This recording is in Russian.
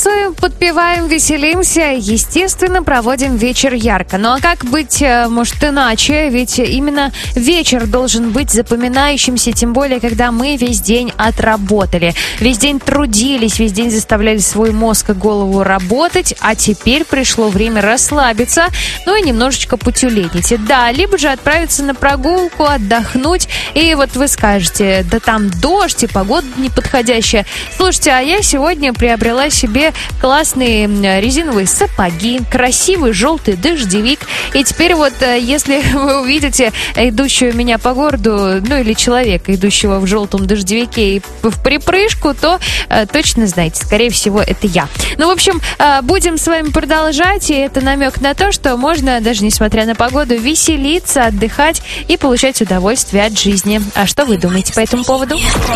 Танцуем, подпеваем, веселимся, естественно, проводим вечер ярко. Ну а как быть, может, иначе? Ведь именно вечер должен быть запоминающимся, тем более, когда мы весь день отработали. Весь день трудились, весь день заставляли свой мозг и голову работать, а теперь пришло время расслабиться, ну и немножечко потюленить. Да, либо же отправиться на прогулку, отдохнуть, и вот вы скажете, да там дождь и погода неподходящая. Слушайте, а я сегодня приобрела себе классные резиновые сапоги, красивый желтый дождевик. И теперь вот, если вы увидите идущего меня по городу, ну или человека, идущего в желтом дождевике и в припрыжку, то точно знаете, скорее всего, это я. Ну, в общем, будем с вами продолжать, и это намек на то, что можно, даже несмотря на погоду, веселиться, отдыхать и получать удовольствие от жизни. А что вы думаете по этому поводу?